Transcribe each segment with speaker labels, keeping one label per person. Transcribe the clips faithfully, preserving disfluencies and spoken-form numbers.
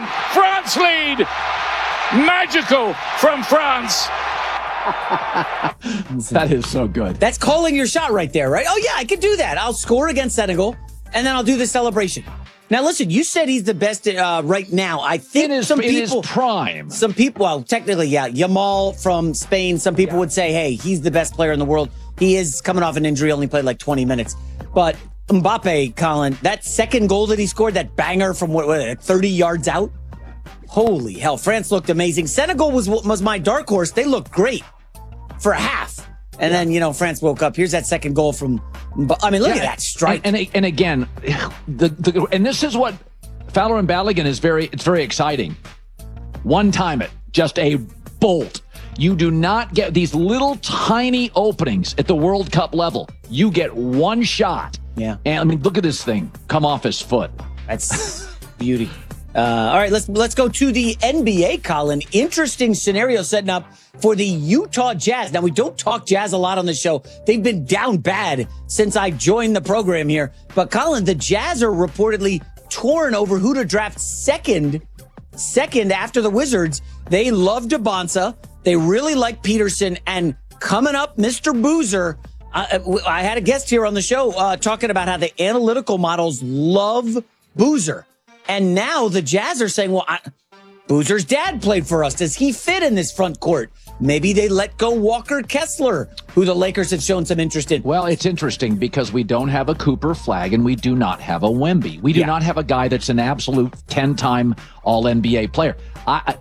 Speaker 1: one. France lead. Magical from France.
Speaker 2: That is so good.
Speaker 3: That's calling your shot right there, right? Oh, yeah, I could do that. I'll score against Senegal, and then I'll do the celebration. Now, listen, you said he's the best uh, right now. I think
Speaker 2: in his,
Speaker 3: some
Speaker 2: in
Speaker 3: people,
Speaker 2: his prime.
Speaker 3: Some people, well, technically, yeah, Yamal from Spain. Some people yeah. would say, hey, he's the best player in the world. He is coming off an injury, only played like twenty minutes. But Mbappe, Colin, that second goal that he scored, that banger from what, what thirty yards out. Holy hell, France looked amazing. Senegal was was my dark horse. They looked great for a half. And yeah. then, you know, France woke up. Here's that second goal from, I mean, look yeah. at that strike.
Speaker 2: And, and, and again, the, the and this is what Fowler and Balogun is very, it's very exciting. One time it, just a bolt. You do not get these little tiny openings at the World Cup level. You get one shot.
Speaker 3: Yeah.
Speaker 2: And I mean, look at this thing come off his foot.
Speaker 3: That's beauty. Uh, all right, let's let's go to the N B A, Colin. Interesting scenario setting up for the Utah Jazz. Now, we don't talk Jazz a lot on the show. They've been down bad since I joined the program here. But, Colin, the Jazz are reportedly torn over who to draft second, second after the Wizards. They love DeBonsa. They really like Peterson. And coming up, Mister Boozer. I, I had a guest here on the show uh, talking about how the analytical models love Boozer. And now the Jazz are saying, well, I, Boozer's dad played for us. Does he fit in this front court? Maybe they let go Walker Kessler, who the Lakers have shown some interest in.
Speaker 2: Well, it's interesting because we don't have a Cooper Flag and we do not have a Wemby. We do yeah. not have a guy that's an absolute ten-time All N B A player. I,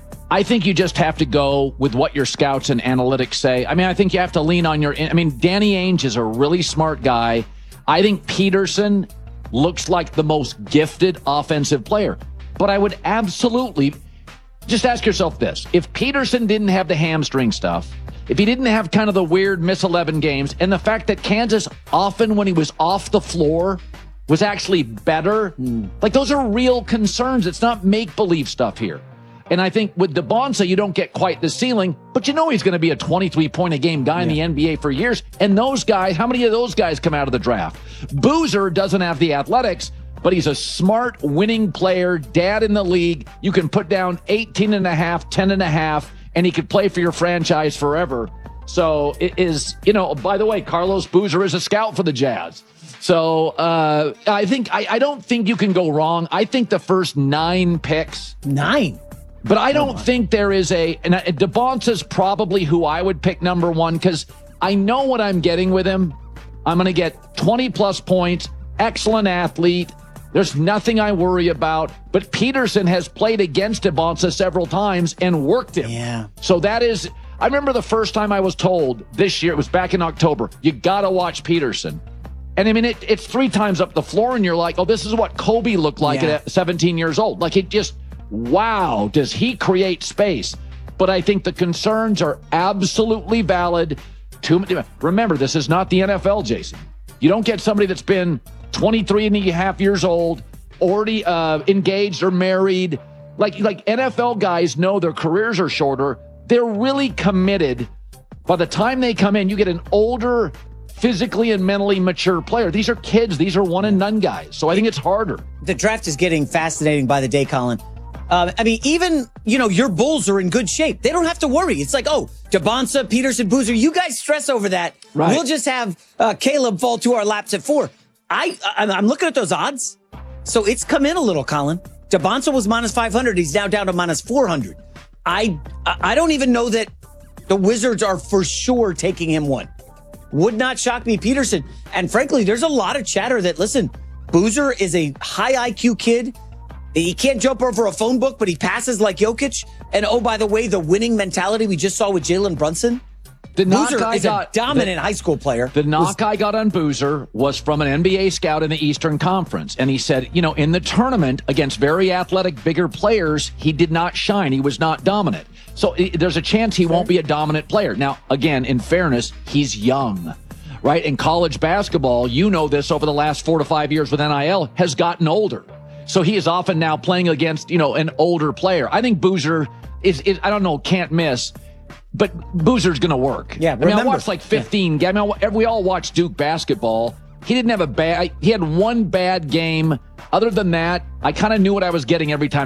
Speaker 2: I think you just have to go with what your scouts and analytics say. I mean, I think you have to lean on your – I mean, Danny Ainge is a really smart guy. I think Peterson – looks like the most gifted offensive player. But I would absolutely just ask yourself this. If Peterson didn't have the hamstring stuff, if he didn't have kind of the weird miss eleven games, and the fact that Kansas often when he was off the floor was actually better, mm. like those are real concerns. It's not make-believe stuff here. And I think with DeBonsa, you don't get quite the ceiling, but you know he's going to be a twenty-three point a game guy yeah. in the N B A for years. And those guys, how many of those guys come out of the draft? Boozer doesn't have the athletics, but he's a smart, winning player, dad in the league. You can put down eighteen and a half, ten and a half, and he could play for your franchise forever. So it is, you know, by the way, Carlos Boozer is a scout for the Jazz. So uh, I think, I, I don't think you can go wrong. I think the first nine picks.
Speaker 3: Nine?
Speaker 2: But I don't think there is a, and DeBonsa's probably who I would pick number one because I know what I'm getting with him. I'm going to get twenty plus points, excellent athlete. There's nothing I worry about. But Peterson has played against DeBonsa several times and worked him.
Speaker 3: Yeah.
Speaker 2: So that is, I remember the first time I was told this year, it was back in October, you got to watch Peterson. And I mean, it, it's three times up the floor and you're like, oh, this is what Kobe looked like yeah. at seventeen years old. Like it just, wow, does he create space? But I think the concerns are absolutely valid. Too many. Remember, this is not the N F L, Jason. You don't get somebody that's been twenty-three and a half years old, already uh, engaged or married. Like, like N F L guys know their careers are shorter. They're really committed. By the time they come in, you get an older, physically and mentally mature player. These are kids. These are one and none guys. So I think it's harder.
Speaker 3: The draft is getting fascinating by the day, Colin. Um, I mean, even, you know, your Bulls are in good shape. They don't have to worry. It's like, oh, DeBonsa, Peterson, Boozer, you guys stress over that.
Speaker 2: Right.
Speaker 3: We'll just have uh, Caleb fall to our laps at four. I, I'm looking at those odds. So it's come in a little, Colin. DeBonsa was minus five hundred. He's now down to minus four hundred. I, I don't even know that the Wizards are for sure taking him one. Would not shock me, Peterson. And frankly, there's a lot of chatter that, listen, Boozer is a high I Q kid. He can't jump over a phone book, but he passes like Jokic. And oh, by the way, the winning mentality we just saw with Jalen Brunson.
Speaker 2: The knock
Speaker 3: Boozer
Speaker 2: I
Speaker 3: is
Speaker 2: got,
Speaker 3: a dominant
Speaker 2: the,
Speaker 3: high school player.
Speaker 2: The knock
Speaker 3: was,
Speaker 2: I got on Boozer was from an N B A scout in the Eastern Conference. And he said, you know, in the tournament against very athletic, bigger players, he did not shine. He was not dominant. So it, there's a chance he won't be a dominant player. Now, again, in fairness, he's young. Right? In college basketball, you know this over the last four to five years with N I L, has gotten older. So he is often now playing against, you know, an older player. I think Boozer is, is I don't know, can't miss, but Boozer's going to work.
Speaker 3: Yeah,
Speaker 2: I mean, I
Speaker 3: remember.
Speaker 2: watched like fifteen games. I mean, we all watched Duke basketball. He didn't have a bad, he had one bad game. Other than that, I kind of knew what I was getting every time.